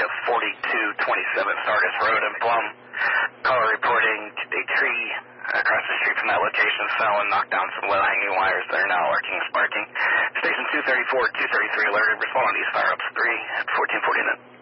4227 Sardis Road in Plum. Caller reporting a tree across the street from that location fell and knocked down some low-hanging wires that are now arcing and sparking. Station 234, 233 alerted. Respond to these fire-ups 3 at 1449.